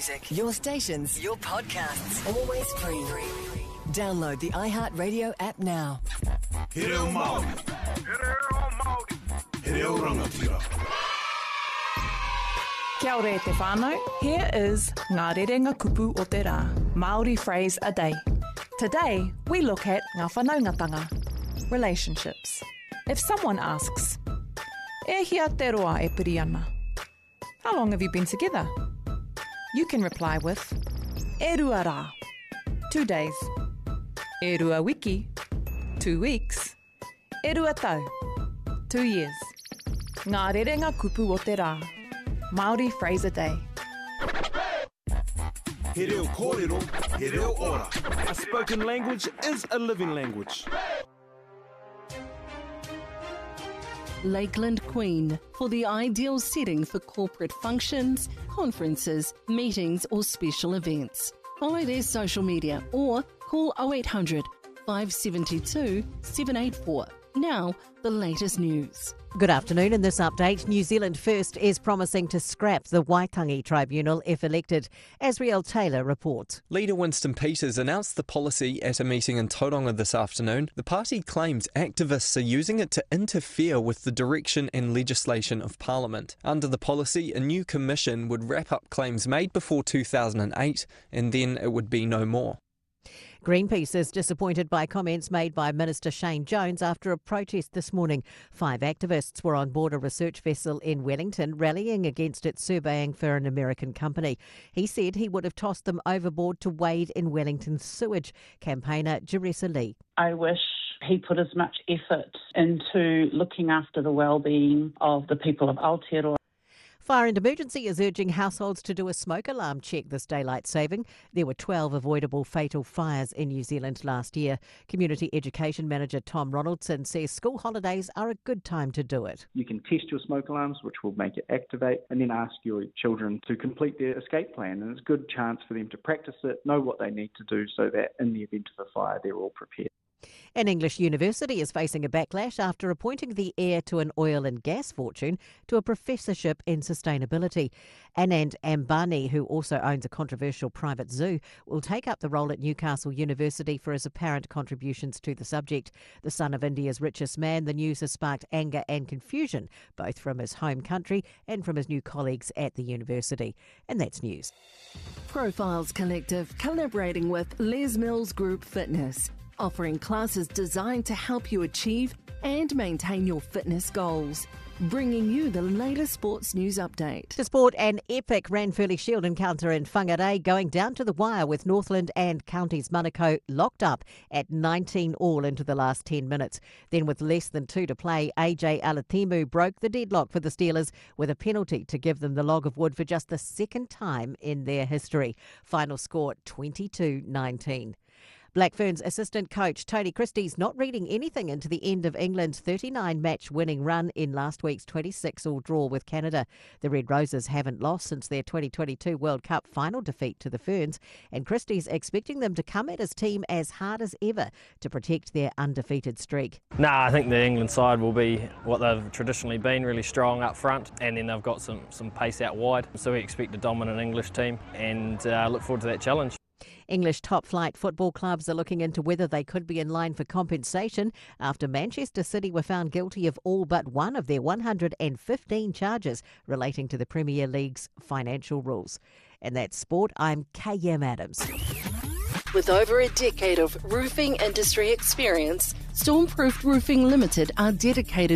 music, your stations, your podcasts, always free. Download the iHeartRadio app now. He reo Māori. He reo rangatira. Kia ora e te whānau. Here is Ngā Rerenga Kupu o te Rā, Māori phrase a day. Today, we look at ngā whanaungatanga, relationships. If someone asks, e hia te roa e piri ana? How long have you been together? You can reply with, e rua rā, 2 days. E rua wiki, 2 weeks. E rua tau, 2 years. Ngā Rerenga Kupu o te Rā, Māori phrase a day. He reo kōrero, he reo ora. A spoken language is a living language. Lakeland Queen, for the ideal setting for corporate functions, conferences, meetings or special events. Follow their social media or call 0800 572 784. Now, the latest news. Good afternoon. In this update, New Zealand First is promising to scrap the Waitangi Tribunal if elected. Asriel Taylor reports. Leader Winston Peters announced the policy at a meeting in Tauranga this afternoon. The party claims activists are using it to interfere with the direction and legislation of Parliament. Under the policy, a new commission would wrap up claims made before 2008 and then it would be no more. Greenpeace is disappointed by comments made by Minister Shane Jones after a protest this morning. 5 activists were on board a research vessel in Wellington rallying against it surveying for an American company. He said he would have tossed them overboard to wade in Wellington's sewage. Campaigner Jeressa Lee. I wish he put as much effort into looking after the well-being of the people of Aotearoa. Fire and Emergency is urging households to do a smoke alarm check this daylight saving. There were 12 avoidable fatal fires in New Zealand last year. Community Education Manager Tom Ronaldson says school holidays are a good time to do it. You can test your smoke alarms, which will make it activate, and then ask your children to complete their escape plan. And it's a good chance for them to practice it, know what they need to do so that in the event of a fire, they're all prepared. An English university is facing a backlash after appointing the heir to an oil and gas fortune to a professorship in sustainability. Anand Ambani, who also owns a controversial private zoo, will take up the role at Newcastle University for his apparent contributions to the subject. The son of India's richest man, the news has sparked anger and confusion, both from his home country and from his new colleagues at the university. And that's news. Profiles Collective collaborating with Les Mills Group Fitness, offering classes designed to help you achieve and maintain your fitness goals. Bringing you the latest sports news update. To sport, an epic Ranfurly Shield encounter in Whangarei going down to the wire with Northland and Counties Manukau locked up at 19-all into the last 10 minutes. Then with less than 2 to play, AJ Alatimu broke the deadlock for the Steelers with a penalty to give them the log of wood for just the second time in their history. Final score 22-19. Black Ferns assistant coach Tony Christie's not reading anything into the end of England's 39-match winning run in last week's 26-all draw with Canada. The Red Roses haven't lost since their 2022 World Cup final defeat to the Ferns, and Christie's expecting them to come at his team as hard as ever to protect their undefeated streak. I think the England side will be what they've traditionally been, really strong up front, and then they've got some pace out wide. So we expect a dominant English team and look forward to that challenge. English top-flight football clubs are looking into whether they could be in line for compensation after Manchester City were found guilty of all but one of their 115 charges relating to the Premier League's financial rules. And that's sport. I'm KM Adams. With over a decade of roofing industry experience, Stormproof Roofing Limited are dedicated